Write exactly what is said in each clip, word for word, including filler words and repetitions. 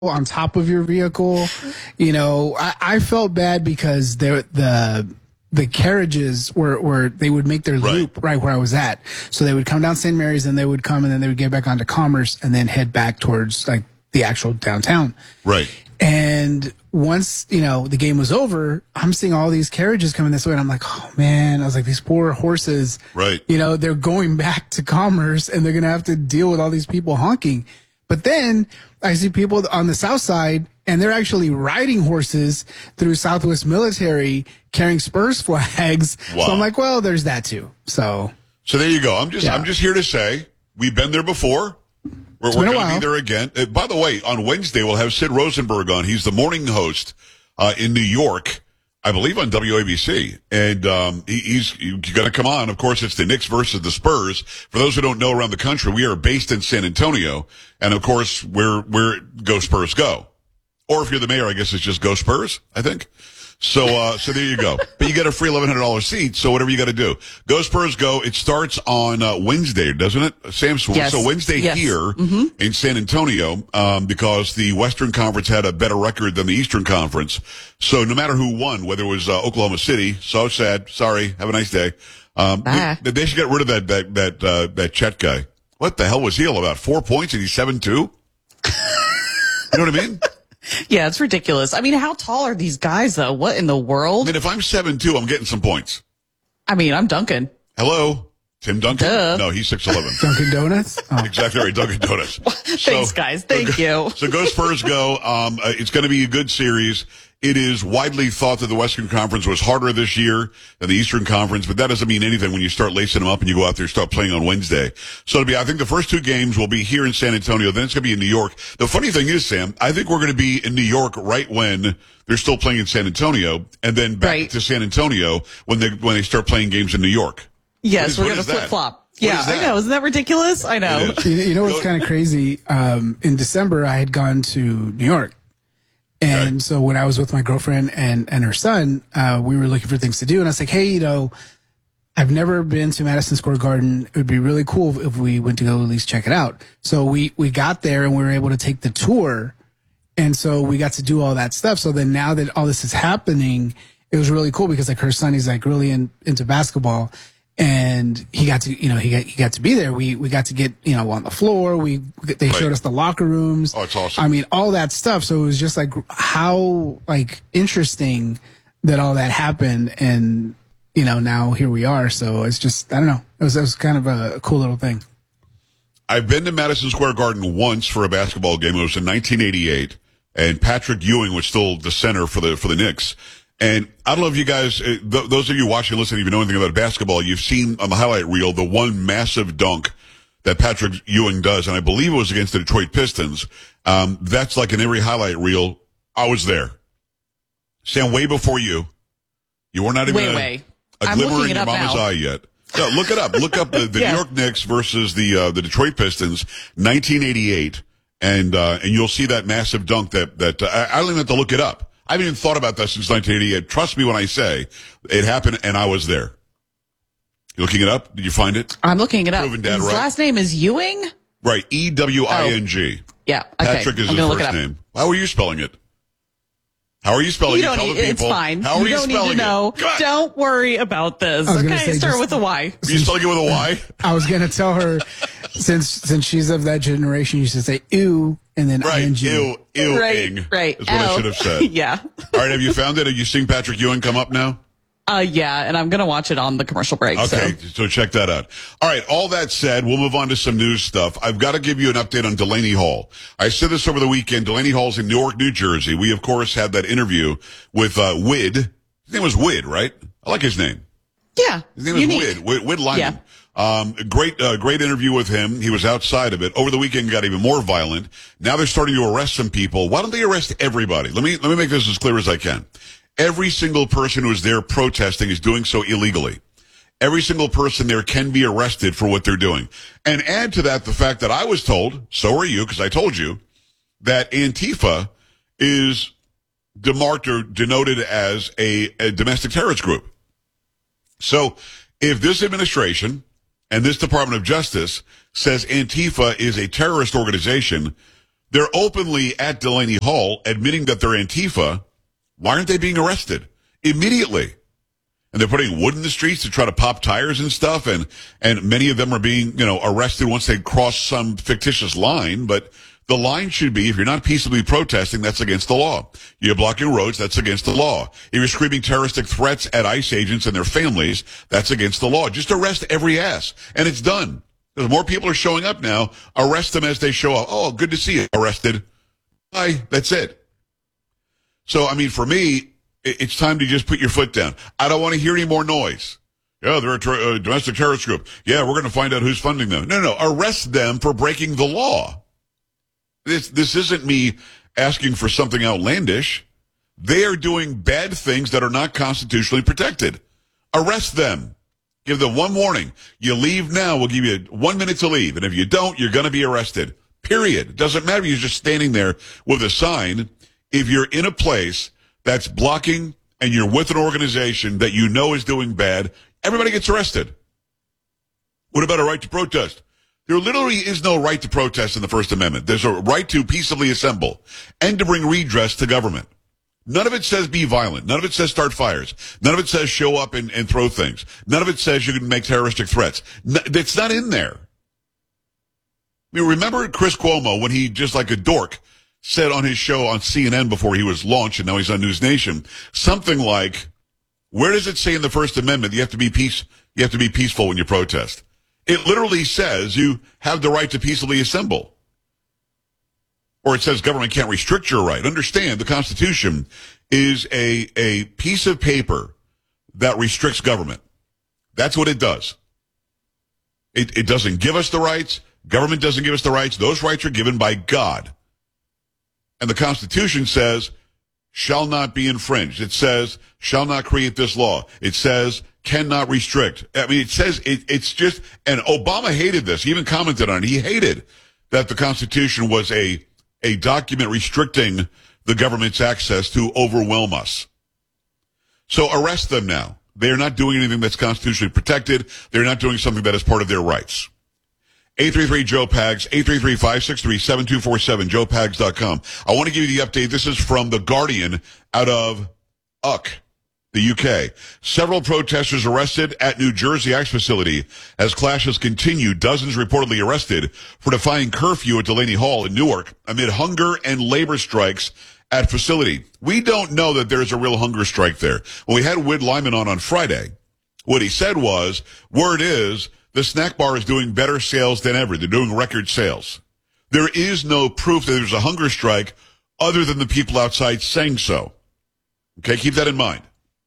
on top of your vehicle. You know, I, I felt bad because there the the carriages were, were they would make their Right. loop right where I was at. So they would come down Saint Mary's and they would come and then they would get back onto Commerce and then head back towards like the actual downtown. Right. And once, you know, the game was over, I'm seeing all these carriages coming this way. And I'm like, oh, man. I was like, these poor horses. Right. You know, they're going back to Commerce and they're going to have to deal with all these people honking. But then I see people on the south side and they're actually riding horses through Southwest Military carrying Spurs flags. Wow. So I'm like, well, there's that too. So. So there you go. I'm just, Yeah. I'm just here to say we've been there before. We're, we're been a going to while. be there again. Uh, by the way, on Wednesday, we'll have Sid Rosenberg on. He's the morning host uh, in New York, I believe on W A B C. And um, he, he's, he's going to come on. Of course, it's the Knicks versus the Spurs. For those who don't know around the country, we are based in San Antonio. And, of course, we're, we're Go Spurs Go. Or if you're the mayor, I guess it's just Go Spurs, I think. So, uh, so there you go. But you get a free eleven hundred dollars seat, so whatever you got to do. Go Spurs Go. It starts on uh, Wednesday, doesn't it, Sam? So, Yes. so Wednesday Yes. here Mm-hmm. in San Antonio, um, because the Western Conference had a better record than the Eastern Conference. So no matter who won, whether it was uh, Oklahoma City, so sad, sorry, have a nice day. Um, Bye. they, they should get rid of that that that uh, that Chet guy. What the hell was he all about? Four points and he's seven two. You know what I mean? Yeah, it's ridiculous. I mean, how tall are these guys, though? What in the I world? mean, if I'm seven two, I'm getting some points. I mean, I'm Duncan. Hello, Tim Duncan? Duh. No, he's six eleven. Dunkin' Donuts? Oh. Exactly right, Dunkin' Donuts. Thanks, guys. Thank you. So Go Spurs Go. Um, uh, it's going to be a good series. It is widely thought that the Western Conference was harder this year than the Eastern Conference, but that doesn't mean anything when you start lacing them up and you go out there and start playing on Wednesday. So it'll be, I think the first two games will be here in San Antonio, then it's going to be in New York. The funny thing is, Sam, I think we're going to be in New York right when they're still playing in San Antonio, and then back Right. to San Antonio when they when they start playing games in New York. Yes, What is- we're what going to is that? flip flop. What Yeah, is that? I know. Isn't that ridiculous? I know. It is. You, you know what's Go- kind of crazy? Um, in December, I had gone to New York. And Okay. so when I was with my girlfriend and, and her son, uh, we were looking for things to do. And I was like, hey, you know, I've never been to Madison Square Garden. It would be really cool if we went to go at least check it out. So we, we got there and we were able to take the tour. And so we got to do all that stuff. So then now that all this is happening, it was really cool because like her son, he's like really in, into basketball. And he got to, you know, he got, he got to be there. We, we got to get, you know, on the floor. We, they Right. showed us the locker rooms. Oh, it's awesome. I mean, all that stuff. So it was just like how like interesting that all that happened. And, you know, now here we are. So it's just, I don't know. It was, it was kind of a cool little thing. I've been to Madison Square Garden once for a basketball game. It was in nineteen eighty-eight, and Patrick Ewing was still the center for the for the Knicks. And I don't know if you guys, uh, th- those of you watching, listening, if you know anything about basketball, you've seen on the highlight reel the one massive dunk that Patrick Ewing does, and I believe it was against the Detroit Pistons. Um, that's like in every highlight reel. I was there. Sam, way before you. You were not even Way, a, way. a I'm glimmer looking in it your up mama's now. eye yet. No, look it up. Look up the, the Yeah. New York Knicks versus the uh, the Detroit Pistons, nineteen eighty-eight, and uh, and you'll see that massive dunk that that uh, I, I don't even have to look it up. I haven't even thought about that since nineteen eighty-eight. Trust me when I say it happened, and I was there. You looking it up? Did you find it? I'm looking it up. Proven dad His right. last name is Ewing? Right, E W I N G. Yeah. Okay. Patrick is I'm his gonna look it first up. name. How are you spelling it? How are you spelling You it? don't Tell need, the it's people. fine. How are you you don't need spelling to know. it? God. Don't worry about this. I was gonna Okay, say start just- with a Y. Are you spelling it with a Y? I was going to tell her since, since she's of that generation, you should say ew and then Right. ing. Ew, ew, Right, ing. right. Is what I Ow. should have said. Yeah. All right, have you found it? Have you seen Patrick Ewing come up now? Uh, yeah, and I'm going to watch it on the commercial break. Okay, So. so check that out. All right, all that said, we'll move on to some news stuff. I've got to give you an update on Delaney Hall. I said this over the weekend. Delaney Hall's in Newark, New Jersey. We, of course, had that interview with uh, Wid. His name was Wid, right? I like his name. Yeah. His name is unique. Wid. Wid, Wid Lyman. Um, great, uh, great interview with him. He was outside of it. Over the weekend, got even more violent. Now they're starting to arrest some people. Why don't they arrest everybody? Let me, let me make this as clear as I can. Every single person who is there protesting is doing so illegally. Every single person there can be arrested for what they're doing. And add to that the fact that I was told, so are you, because I told you, that Antifa is demarked or denoted as a, a domestic terrorist group. So if this administration and this Department of Justice says Antifa is a terrorist organization, They're openly at Delaney Hall admitting that they're Antifa. Why aren't they being arrested immediately? And they're putting wood in the streets to try to pop tires and stuff. And, and many of them are being, you know, arrested once they cross some fictitious line. But the line should be, if you're not peaceably protesting, that's against the law. You're blocking roads, that's against the law. If you're screaming terroristic threats at ICE agents and their families, that's against the law. Just arrest every ass. And it's done. Because more people are showing up now. Arrest them as they show up. Oh, good to see you. Arrested. Bye. That's it. So, I mean, for me, it's time to just put your foot down. I don't want to hear any more noise. Yeah, they're a, ter- a domestic terrorist group. Yeah, we're going to find out who's funding them. No, no, arrest them for breaking the law. This this isn't me asking for something outlandish. They are doing bad things that are not constitutionally protected. Arrest them. Give them one warning. You leave now, we'll give you one minute to leave. And if you don't, you're going to be arrested. Period. It doesn't matter if you're just standing there with a sign. If you're in a place that's blocking and you're with an organization that you know is doing bad, everybody gets arrested. What about a right to protest? There literally is no right to protest in the First Amendment. There's a right to peaceably assemble and to bring redress to government. None of it says be violent. None of it says start fires. None of it says show up and, and throw things. None of it says you can make terroristic threats. No, it's not in there. I mean, remember Chris Cuomo when he, just like a dork, said on his show on C N N before he was launched, and now he's on News Nation, something like, where does it say in the First Amendment you have to be peace, you have to be peaceful when you protest? It literally says you have the right to peaceably assemble. Or it says government can't restrict your right. Understand, the Constitution is a, a piece of paper that restricts government. That's what it does. It, it doesn't give us the rights. Government doesn't give us the rights. Those rights are given by God. And the Constitution says, shall not be infringed. It says, shall not create this law. It says, cannot restrict. I mean, it says, it, it's just, and Obama hated this. He even commented on it. He hated that the Constitution was a, a document restricting the government's access to overwhelm us. So arrest them now. They're not doing anything that's constitutionally protected. They're not doing something that is part of their rights. eight three three Joe Pags, eight three three, five six three, seven two four seven, joe pags dot com. I want to give you the update. This is from The Guardian out of U K, the U K. Several protesters arrested at New Jersey ICE facility as clashes continue. Dozens reportedly arrested for defying curfew at Delaney Hall in Newark amid hunger and labor strikes at facility. We don't know that there's a real hunger strike there. When we had Whit Lyman on on Friday, what he said was, word is, the snack bar is doing better sales than ever. They're doing record sales. There is no proof that there's a hunger strike other than the people outside saying so. Okay, keep that in mind.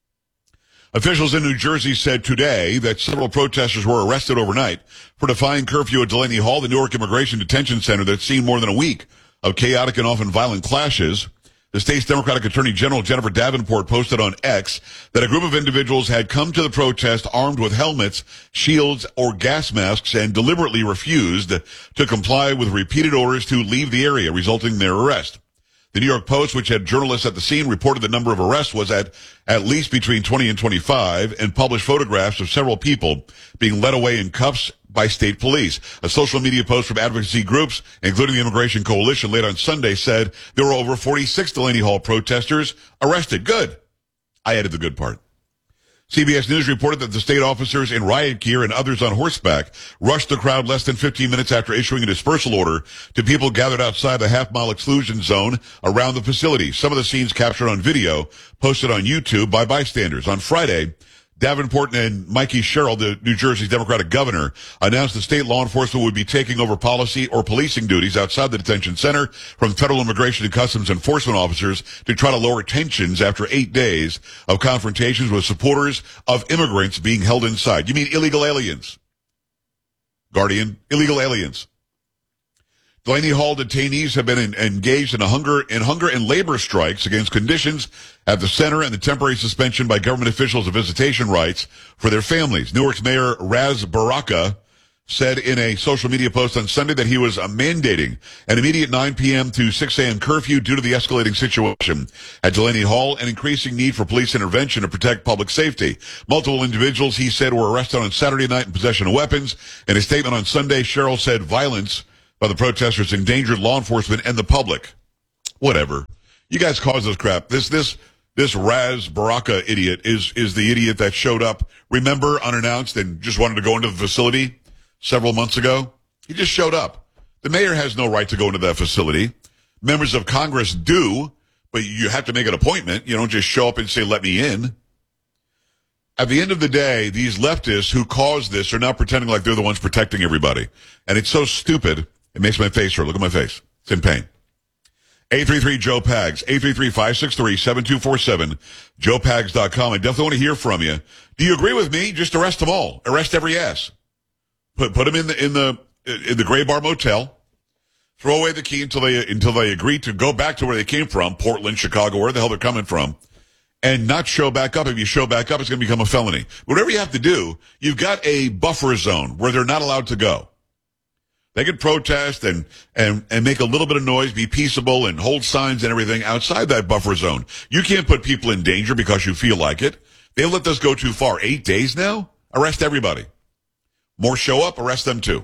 Officials in New Jersey said today that several protesters were arrested overnight for defying curfew at Delaney Hall, the Newark Immigration Detention Center that's seen more than a week of chaotic and often violent clashes. The state's Democratic Attorney General Jennifer Davenport posted on X that a group of individuals had come to the protest armed with helmets, shields, or gas masks and deliberately refused to comply with repeated orders to leave the area, resulting in their arrest. The New York Post, which had journalists at the scene, reported the number of arrests was at at least between twenty and twenty-five and published photographs of several people being led away in cuffs by state police. A social media post from advocacy groups, including the Immigration Coalition, late on Sunday said there were over forty-six Delaney Hall protesters arrested. Good. I added the good part. C B S News reported that the state officers in riot gear and others on horseback rushed the crowd less than fifteen minutes after issuing a dispersal order to people gathered outside the half-mile exclusion zone around the facility. Some of the scenes captured on video posted on YouTube by bystanders. On Friday, Davenport and Mikey Sherrill, the New Jersey's Democratic governor, announced the state law enforcement would be taking over policy or policing duties outside the detention center from federal immigration and customs enforcement officers to try to lower tensions after eight days of confrontations with supporters of immigrants being held inside. You mean illegal aliens? Guardian, illegal aliens. Delaney Hall detainees have been in, engaged in a hunger in hunger and labor strikes against conditions at the center and the temporary suspension by government officials of visitation rights for their families. Newark's Mayor Raz Baraka said in a social media post on Sunday that he was uh, mandating an immediate nine p.m. to six a.m. curfew due to the escalating situation at Delaney Hall and increasing need for police intervention to protect public safety. Multiple individuals, he said, were arrested on Saturday night in possession of weapons. In a statement on Sunday, Sherrill said violence by the protesters endangered law enforcement and the public. Whatever. You guys caused this crap. This, this, this Raz Baraka idiot is, is the idiot that showed up, remember, unannounced and just wanted to go into the facility several months ago. He just showed up. The mayor has no right to go into that facility. Members of Congress do, but you have to make an appointment. You don't just show up and say, let me in. At the end of the day, these leftists who caused this are now pretending like they're the ones protecting everybody. And it's so stupid, it makes my face hurt. Look at my face. It's in pain. eight three three Joe Pags, eight three three, five six three, seven two four seven, joe pags dot com. I definitely want to hear from you. Do you agree with me? Just arrest them all. Arrest every ass. Put put them in the in the in the Gray Bar Motel. Throw away the key until they until they agree to go back to where they came from, Portland, Chicago, where the hell they're coming from, and not show back up. If you show back up, it's going to become a felony. Whatever you have to do, you've got a buffer zone where they're not allowed to go. They can protest and, and, and make a little bit of noise, be peaceable, and hold signs and everything outside that buffer zone. You can't put people in danger because you feel like it. They let this go too far. Eight days now? Arrest everybody. More show up, arrest them too.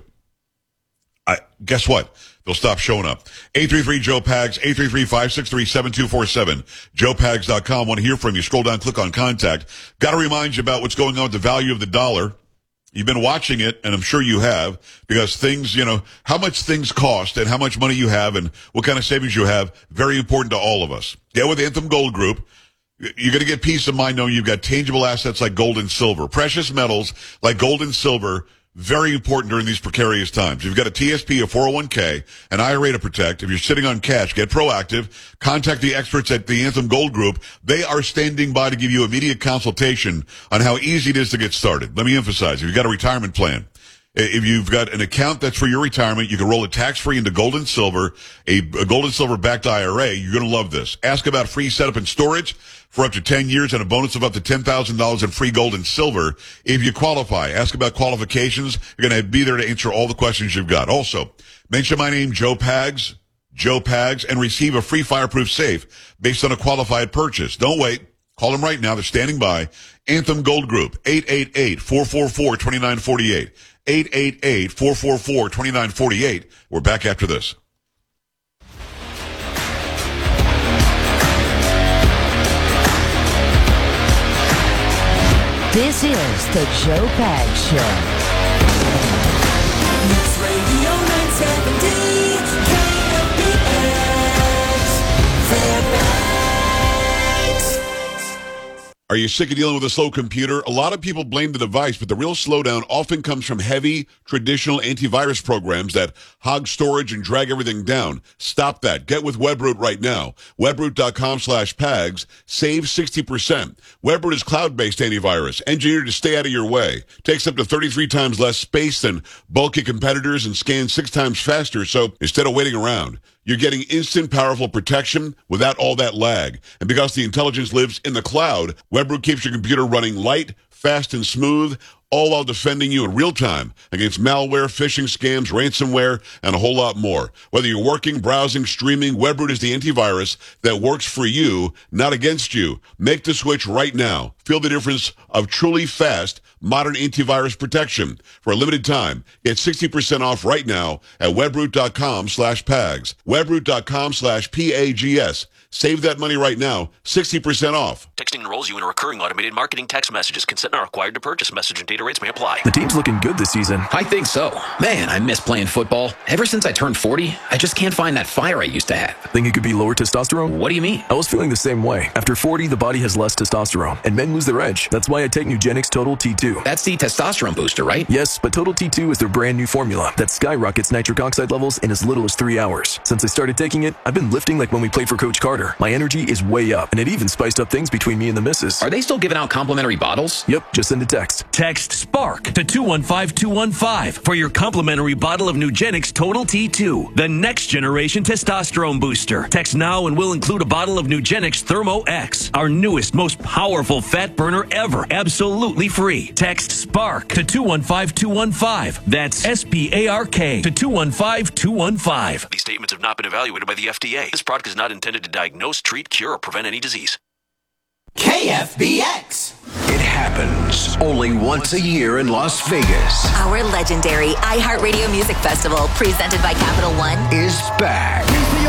I, guess what? They'll stop showing up. eight three three Joe Pags, eight three three, five six three, seven two four seven, joe pags dot com. Want to hear from you. Scroll down, click on contact. Got to remind you about what's going on with the value of the dollar. You've been watching it, and I'm sure you have, because things, you know, how much things cost and how much money you have and what kind of savings you have, very important to all of us. Get with Anthem Gold Group. You're going to get peace of mind knowing you've got tangible assets like gold and silver. Precious metals like gold and silver, very important during these precarious times. You've got a T S P, a four oh one k, an I R A to protect. If you're sitting on cash, get proactive. Contact the experts at the Anthem Gold Group. They are standing by to give you immediate consultation on how easy it is to get started. Let me emphasize, if you've got a retirement plan, if you've got an account that's for your retirement, you can roll it tax-free into gold and silver, a, a gold and silver-backed I R A. You're going to love this. Ask about free setup and storage for up to ten years and a bonus of up to ten thousand dollars in free gold and silver if you qualify. Ask about qualifications. You're going to be there to answer all the questions you've got. Also, mention my name, Joe Pags, Joe Pags, and receive a free fireproof safe based on a qualified purchase. Don't wait. Call them right now. They're standing by. Anthem Gold Group, eight eight eight, four four four, two nine four eight. eight eight eight, four four four, two nine four eight. We're back after this. This is the Joe Pags Show. News Radio nine seventy, K F B X, Fairbanks. Are you sick of dealing with a slow computer? A lot of people blame the device, but the real slowdown often comes from heavy, traditional antivirus programs that hog storage and drag everything down. Stop that. Get with WebRoot right now. WebRoot.com slash PAGS. Save sixty percent. WebRoot is cloud-based antivirus, engineered to stay out of your way. Takes up to thirty-three times less space than bulky competitors and scans six times faster, so instead of waiting around, you're getting instant, powerful protection without all that lag. And because the intelligence lives in the cloud, WebRoot keeps your computer running light, fast, and smooth, all while defending you in real time against malware, phishing scams, ransomware, and a whole lot more. Whether you're working, browsing, streaming, WebRoot is the antivirus that works for you, not against you. Make the switch right now. Feel the difference of truly fast, modern antivirus protection. For a limited time, get sixty percent off right now at webroot.com slash PAGS. Webroot.com slash P A G S. Save that money right now, sixty percent off. Texting enrolls you in a recurring automated marketing text messages. Consent not required to purchase. Message and data rates may apply. The team's looking good this season. I think so. Man, I miss playing football. Ever since I turned forty, I just can't find that fire I used to have. Think it could be lower testosterone? What do you mean? I was feeling the same way. After forty, the body has less testosterone, and men lose their edge. That's why I take Nugenix Total T two. That's the testosterone booster, right? Yes, but Total T two is their brand new formula that skyrockets nitric oxide levels in as little as three hours. Since I started taking it, I've been lifting like when we played for Coach Carter. My energy is way up, and it even spiced up things between me and the missus. Are they still giving out complimentary bottles? Yep, just send a text. Text SPARK to two one five two one five for your complimentary bottle of Nugenix Total T two, the next generation testosterone booster. Text now and we'll include a bottle of Nugenix Thermo X, our newest, most powerful fat burner ever, absolutely free. Text SPARK to two one five two one five. That's S P A R K to two one five two one five. These statements have not been evaluated by the F D A. This product is not intended to diagnose, treat, cure, or prevent any disease. K F B X. It happens only once a year in Las Vegas. Our legendary iHeartRadio Music Festival, presented by Capital One, Is back.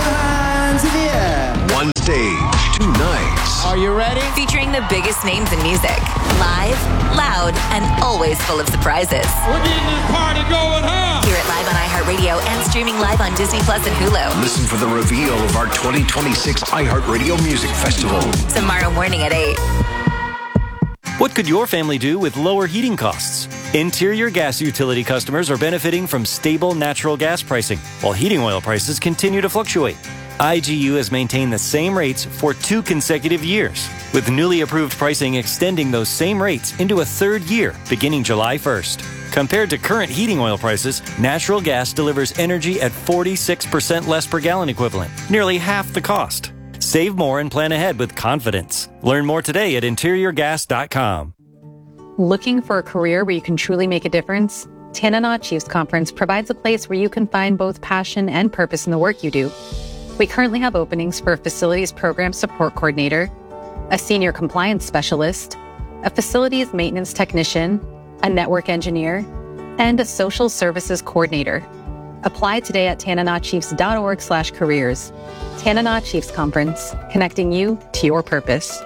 One stage, two nights. Are you ready? Featuring the biggest names in music. Live, loud, and always full of surprises. We're getting this party going, huh? Hear it live on iHeartRadio and streaming live on Disney Plus and Hulu. Listen for the reveal of our twenty twenty-six iHeartRadio Music Festival. Tomorrow morning at eight. What could your family do with lower heating costs? Interior gas utility customers are benefiting from stable natural gas pricing, while heating oil prices continue to fluctuate. I G U has maintained the same rates for two consecutive years, with newly approved pricing extending those same rates into a third year beginning July first. Compared to current heating oil prices, natural gas delivers energy at forty-six percent less per gallon equivalent, nearly half the cost. Save more and plan ahead with confidence. Learn more today at interior gas dot com. Looking for a career where you can truly make a difference? Tanana Chiefs Conference provides a place where you can find both passion and purpose in the work you do. We currently have openings for a facilities program support coordinator, a senior compliance specialist, a facilities maintenance technician, a network engineer, and a social services coordinator. Apply today at tananachiefs.org slash careers. Tanana Chiefs Conference, connecting you to your purpose.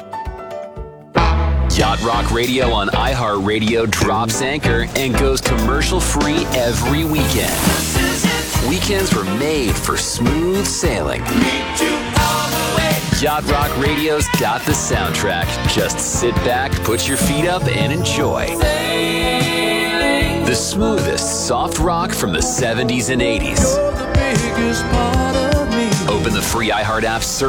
Yacht Rock Radio on iHeartRadio drops anchor and goes commercial-free every weekend. Weekends were made for smooth sailing. Yacht Rock Radio's got the soundtrack. Just sit back, put your feet up, and enjoy. The smoothest soft rock from the seventies and eighties. Open the free iHeart app, search